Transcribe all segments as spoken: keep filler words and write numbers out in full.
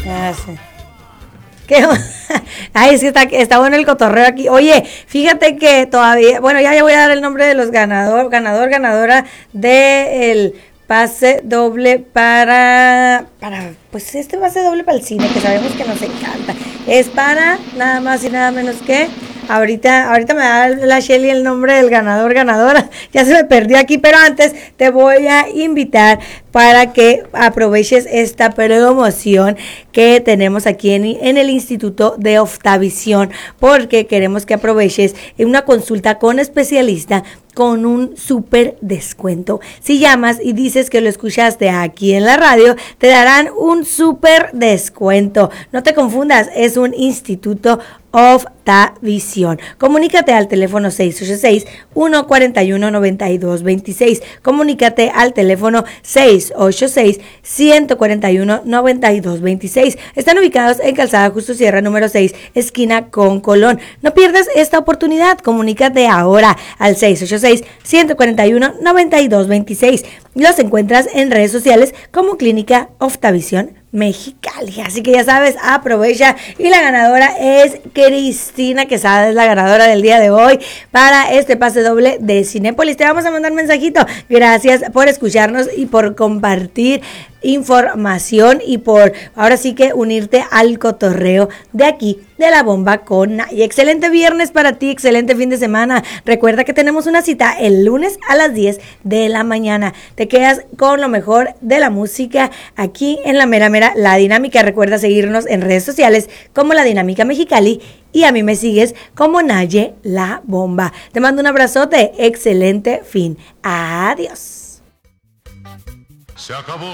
Ah, sí. ¿Qué? Ay, es que está, está bueno el cotorreo aquí. Oye, fíjate que todavía, bueno, ya, ya voy a dar el nombre de los ganador, ganador, ganadora de el pase doble para, para, pues este pase doble para el cine, que sabemos que nos encanta. Es para nada más y nada menos que, ahorita, ahorita me da la Shelly el nombre del ganador, ganadora, ya se me perdió aquí, pero antes te voy a invitar para que aproveches esta promoción que tenemos aquí en, en el Instituto de Oftavisión, porque queremos que aproveches una consulta con especialista con un súper descuento. Si llamas y dices que lo escuchaste aquí en la radio, te darán un súper descuento. No te confundas, es un Instituto Oftavisión. Comunícate al teléfono seis ocho seis, uno cuatro uno, nueve dos dos seis. Comunícate al teléfono seis ocho seis, uno cuatro uno, nueve dos dos seis. Están ubicados en Calzada Justo Sierra número seis, esquina con Colón. No pierdas esta oportunidad. Comunícate ahora al seis ocho seis, uno cuatro uno, nueve dos dos seis. Los encuentras en redes sociales como Clínica Oftavisión Mexicali. Así que ya sabes, aprovecha. Y la ganadora es Cristina Quesada, es la ganadora del día de hoy para este pase doble de Cinépolis. Te vamos a mandar mensajito. Gracias por escucharnos y por compartir información y por ahora sí que unirte al cotorreo de aquí de La Bomba con Naye. Excelente viernes para ti, excelente fin de semana. Recuerda que tenemos una cita el lunes a las diez de la mañana. Te quedas con lo mejor de la música aquí en la mera mera La Dinámica. Recuerda seguirnos en redes sociales como La Dinámica Mexicali y a mí me sigues como Naye La Bomba. Te mando un abrazote, excelente fin. Adiós. Se acabó.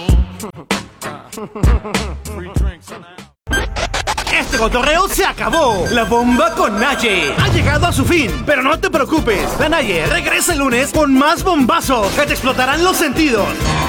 Este cotorreo se acabó. La Bomba con Naye ha llegado a su fin. Pero no te preocupes, la Naye regresa el lunes con más bombazos que te explotarán los sentidos.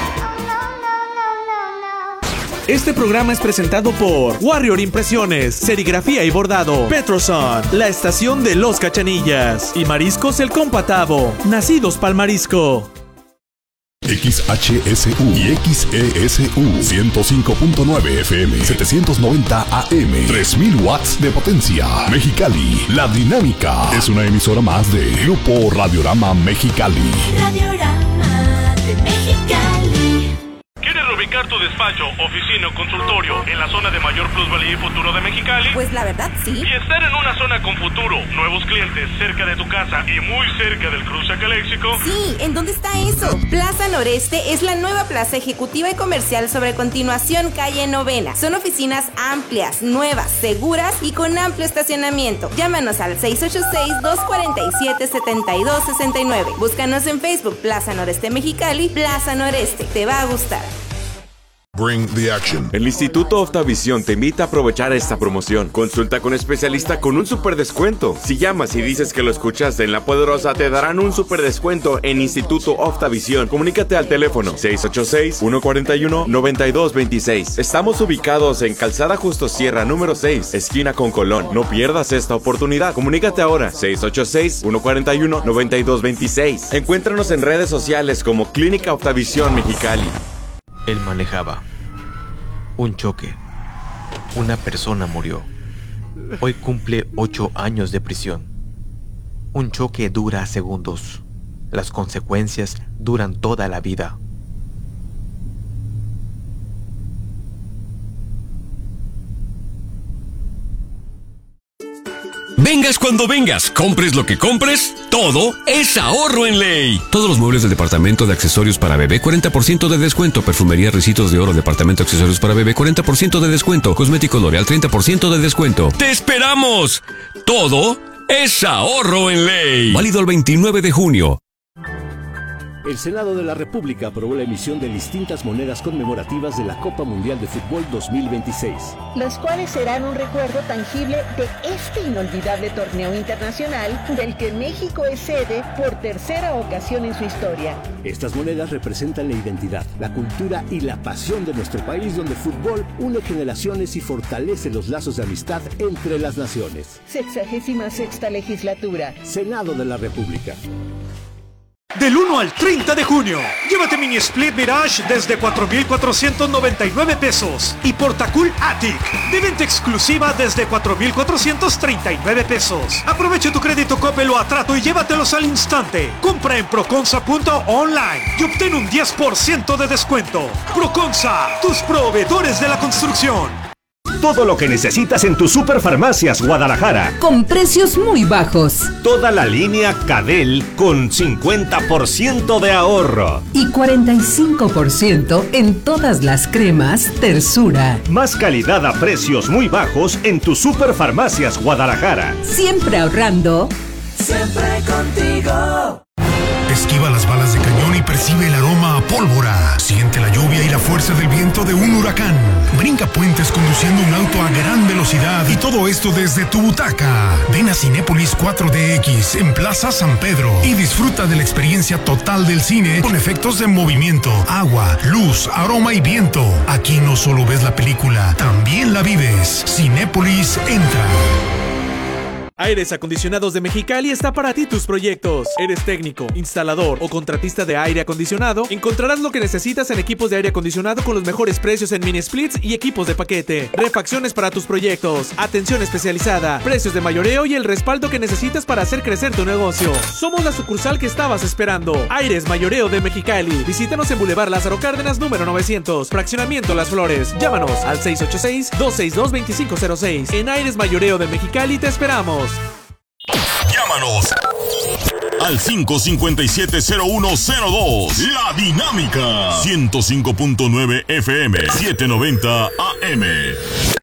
Este programa es presentado por Warrior Impresiones, Serigrafía y Bordado, Petroson, la estación de los Cachanillas y Mariscos El Compatavo, nacidos pa'l marisco. X H S U y X E S U ciento cinco punto nueve F M, setecientos noventa A M, tres mil watts de potencia. Mexicali, La Dinámica es una emisora más de Grupo Radiorama Mexicali. Radiorama de Mexicali. ¿Quieres reubicar tu despacho, oficina o consultorio en la zona de mayor plusvalía y futuro de Mexicali? Pues la verdad, sí. Y estar en una zona con futuro, nuevos clientes, cerca de tu casa y muy cerca del cruce Caléxico. Sí, ¿en dónde está eso? Plaza Noreste es la nueva plaza ejecutiva y comercial sobre Continuación Calle Novena. Son oficinas amplias, nuevas, seguras y con amplio estacionamiento. Llámanos al seis ocho seis, dos cuatro siete, siete dos seis nueve. Búscanos en Facebook, Plaza Noreste Mexicali, Plaza Noreste. Te va a gustar. Bring the action. El Instituto Oftavisión te invita a aprovechar esta promoción. Consulta con especialista con un super descuento. Si llamas y dices que lo escuchaste en La Poderosa, te darán un super descuento en Instituto Oftavisión. Comunícate al teléfono seis ocho seis, uno cuatro uno, nueve dos dos seis. Estamos ubicados en Calzada Justo Sierra número seis, esquina con Colón. No pierdas esta oportunidad. Comunícate ahora seis ocho seis, uno cuatro uno, nueve dos dos seis. Encuéntranos en redes sociales como Clínica Oftavisión Mexicali. Él manejaba. Un choque. Una persona murió. Hoy cumple ocho años de prisión. Un choque dura segundos. Las consecuencias duran toda la vida. Vengas cuando vengas, compres lo que compres, todo es ahorro en ley. Todos los muebles del departamento de accesorios para bebé, cuarenta por ciento de descuento. Perfumería, ricitos de oro, departamento de accesorios para bebé, cuarenta por ciento de descuento. Cosmético L'Oreal, treinta por ciento de descuento. ¡Te esperamos! Todo es ahorro en ley. Válido el veintinueve de junio. El Senado de la República aprobó la emisión de distintas monedas conmemorativas de la Copa Mundial de Fútbol dos mil veintiséis. Las cuales serán un recuerdo tangible de este inolvidable torneo internacional del que México es sede por tercera ocasión en su historia. Estas monedas representan la identidad, la cultura y la pasión de nuestro país, donde el fútbol une generaciones y fortalece los lazos de amistad entre las naciones. Sexagésima sexta legislatura. Senado de la República. Del uno al treinta de junio, llévate Mini Split Mirage desde cuatro mil cuatrocientos noventa y nueve pesos y Portacool Attic de venta exclusiva desde cuatro mil cuatrocientos treinta y nueve pesos. Aprovecha tu crédito Coppel o Atrato y llévatelos al instante. Compra en proconsa punto online y obtén un diez por ciento de descuento. Proconsa, tus proveedores de la construcción. Todo lo que necesitas en tu Superfarmacias Guadalajara. Con precios muy bajos. Toda la línea Cadel con cincuenta por ciento de ahorro. Y cuarenta y cinco por ciento en todas las cremas Tersura. Más calidad a precios muy bajos en tu Superfarmacias Guadalajara. Siempre ahorrando. Siempre contigo. Esquiva las balas de cañón y percibe el aroma a pólvora. Siente la lluvia y la fuerza del viento de un huracán. Brinca puentes conduciendo un auto a gran velocidad y todo esto desde tu butaca. Ven a Cinépolis cuatro D X en Plaza San Pedro y disfruta de la experiencia total del cine con efectos de movimiento, agua, luz, aroma y viento. Aquí no solo ves la película, también la vives. Cinépolis entra. Aires Acondicionados de Mexicali está para ti tus proyectos. ¿Eres técnico, instalador o contratista de aire acondicionado? Encontrarás lo que necesitas en equipos de aire acondicionado con los mejores precios en mini splits y equipos de paquete. Refacciones para tus proyectos, atención especializada, precios de mayoreo y el respaldo que necesitas para hacer crecer tu negocio. Somos la sucursal que estabas esperando. Aires Mayoreo de Mexicali. Visítanos en Boulevard Lázaro Cárdenas número novecientos, Fraccionamiento Las Flores. Llámanos al seis ocho seis, dos seis dos, dos cinco cero seis. En Aires Mayoreo de Mexicali te esperamos. Llámanos al cinco cinco siete cero uno cero dos. La Dinámica ciento cinco punto nueve F M, setecientos noventa A M.